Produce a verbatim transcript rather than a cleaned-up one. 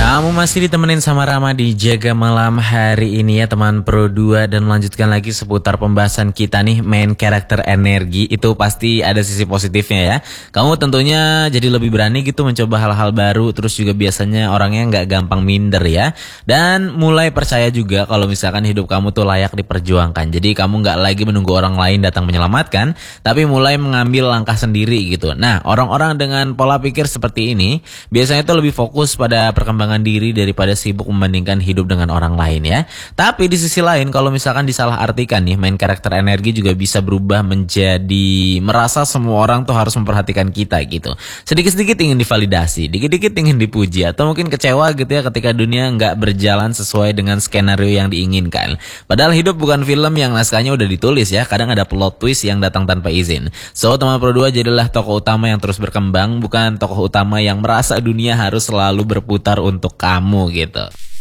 Kamu masih ditemenin sama Rama di Jaga Malam hari ini ya teman Pro dua. Dan melanjutkan lagi seputar pembahasan kita nih, main karakter energi. Itu pasti ada sisi positifnya ya. Kamu tentunya jadi lebih berani gitu mencoba hal-hal baru. Terus juga biasanya orangnya nggak gampang minder ya. Dan mulai percaya juga kalau misalkan hidup kamu tuh layak diperjuangkan. Jadi kamu nggak lagi menunggu orang lain datang menyelamatkan, tapi mulai mengambil langkah sendiri gitu. Nah, orang-orang dengan pola pikir seperti ini biasanya tuh lebih fokus pada perkembangan diri daripada sibuk membandingkan hidup dengan orang lain ya. Tapi di sisi lain kalau misalkan disalahartikan nih, main karakter energi juga bisa berubah menjadi merasa semua orang tuh harus memperhatikan kita gitu. Sedikit-sedikit ingin divalidasi, dikit-dikit ingin dipuji, atau mungkin kecewa gitu ya ketika dunia nggak berjalan sesuai dengan skenario yang diinginkan. Padahal hidup bukan film yang naskahnya udah ditulis ya. Kadang ada plot twist yang datang tanpa izin. So teman Pro dua, jadilah tokoh utama yang terus berkembang, bukan tokoh utama yang merasa dunia harus selalu berputar untuk kamu gitu.